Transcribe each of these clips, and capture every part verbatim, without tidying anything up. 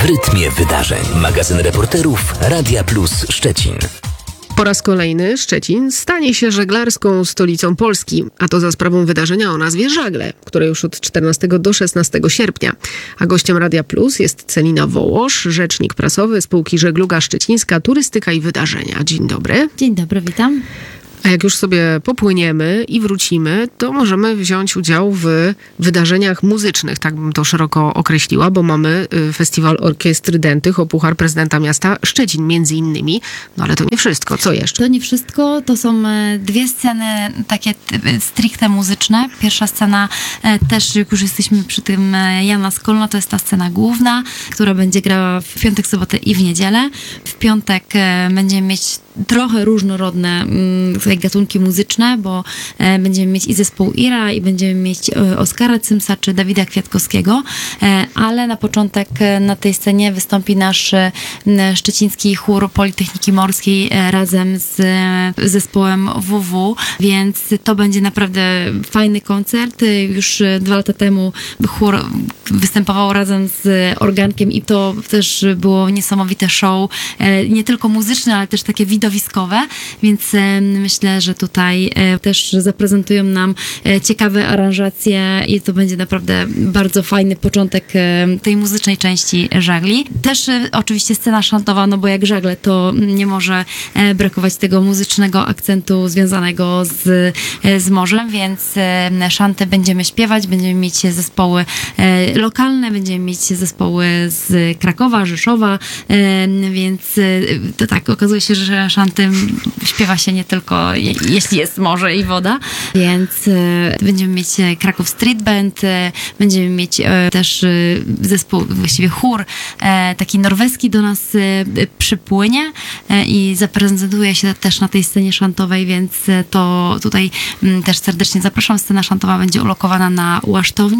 rytmie wydarzeń. Magazyn reporterów Radia Plus Szczecin. Po raz kolejny Szczecin stanie się żeglarską stolicą Polski, a to za sprawą wydarzenia o nazwie Żagle, które już od czternastego do szesnastego sierpnia. A gościem Radia Plus jest Celina Wołosz, rzecznik prasowy spółki Żegluga Szczecińska, Turystyka i Wydarzenia. Dzień dobry. Dzień dobry, witam. A jak już sobie popłyniemy i wrócimy, to możemy wziąć udział w wydarzeniach muzycznych, tak bym to szeroko określiła, bo mamy Festiwal Orkiestry Dętych o Puchar Prezydenta Miasta Szczecin między innymi. No ale to nie wszystko. Co jeszcze? To nie wszystko. To są dwie sceny takie stricte muzyczne. Pierwsza scena też, jak już jesteśmy przy tym Jana Skolna, to jest ta scena główna, która będzie grała w piątek, sobotę i w niedzielę. W piątek będziemy mieć trochę różnorodne tutaj gatunki muzyczne, bo e, będziemy mieć i zespół Ira, i będziemy mieć e, Oskara Cymsa czy Dawida Kwiatkowskiego, e, ale na początek e, na tej scenie wystąpi nasz e, szczeciński chór Politechniki Morskiej e, razem z e, zespołem W W, więc to będzie naprawdę fajny koncert. E, już e, dwa lata temu chór występował razem z organkiem i to też było niesamowite show, e, nie tylko muzyczne, ale też takie widowiskowe, więc e, myślę, że tutaj e, też zaprezentują nam e, ciekawe aranżacje i to będzie naprawdę bardzo fajny początek e, tej muzycznej części żagli. Też e, oczywiście scena szantowa, no bo jak żagle, to nie może e, brakować tego muzycznego akcentu związanego z, e, z morzem, więc e, szantę będziemy śpiewać, będziemy mieć zespoły e, lokalne, będziemy mieć zespoły z Krakowa, Rzeszowa, e, więc e, to tak, okazuje się, że szanty śpiewa się nie tylko jeśli jest morze i woda, więc e, będziemy mieć Kraków Street Band, e, będziemy mieć e, też e, zespół, właściwie chór, e, taki norweski do nas e, przypłynie e, i zaprezentuje się też na tej scenie szantowej, więc e, to tutaj m, też serdecznie zapraszam. Scena szantowa będzie ulokowana na Łasztowni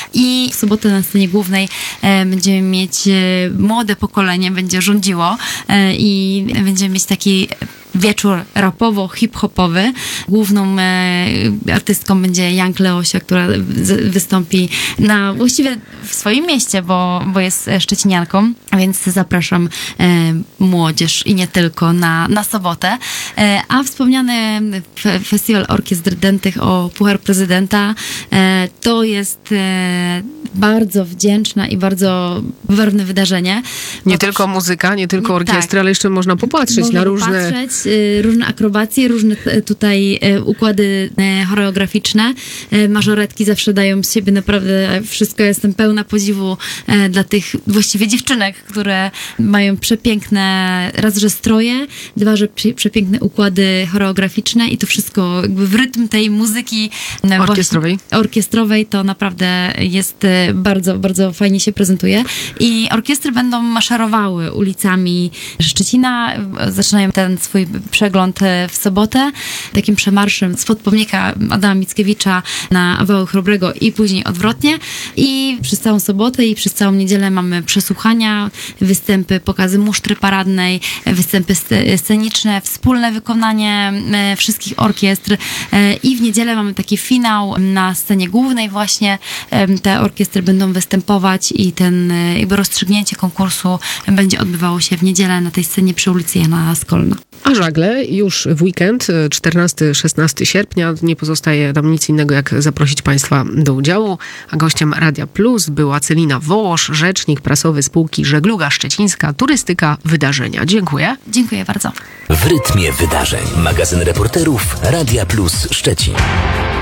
i w sobotę na scenie głównej e, będziemy mieć e, młode pokolenie, będzie rządziło e, i będziemy mieć taki wieczór rapowo-hip-hopowy. Główną e, artystką będzie Young Leosia, która z, wystąpi na, właściwie w swoim mieście, bo, bo jest szczecinianką, więc zapraszam e, młodzież i nie tylko na, na sobotę. E, a wspomniany f- Festiwal Orkiestry Dętych o Puchar Prezydenta e, to jest e, bardzo wdzięczne i bardzo barwne wydarzenie. Nie tylko muzyka, nie tylko orkiestry, tak, ale jeszcze można popatrzeć można na różne... Popatrzeć, y, różne akrobacje, różne tutaj y, układy y, choreograficzne. Y, mażoretki zawsze dają z siebie naprawdę wszystko. Jestem pełna podziwu y, dla tych właściwie dziewczynek, które mają przepiękne raz, że stroje, dwa, że przy, przepiękne układy choreograficzne i to wszystko jakby w rytm tej muzyki y, orkiestrowej. orkiestrowej to naprawdę jest y, bardzo, bardzo fajnie się prezentuje. I orkiestry będą maszerowały ulicami Szczecina. Zaczynają ten swój przegląd w sobotę takim przemarszem spod pomnika Adama Mickiewicza na Awały Chrobrego i później odwrotnie. I przez całą sobotę i przez całą niedzielę mamy przesłuchania, występy, pokazy musztry paradnej, występy sceniczne, wspólne wykonanie wszystkich orkiestr. I w niedzielę mamy taki finał na scenie głównej właśnie. Te orkiestry będą występować i ten jakby rozstrzygnięcie konkursu będzie odbywało się w niedzielę na tej scenie przy ulicy Jana Skolna. A żagle już w weekend, czternastego szesnastego sierpnia. Nie pozostaje nam nic innego, jak zaprosić Państwa do udziału. A gościem Radia Plus była Celina Wołosz, rzecznik prasowy spółki Żegluga Szczecińska, Turystyka, Wydarzenia. Dziękuję. Dziękuję bardzo. W rytmie wydarzeń. Magazyn reporterów Radia Plus Szczecin.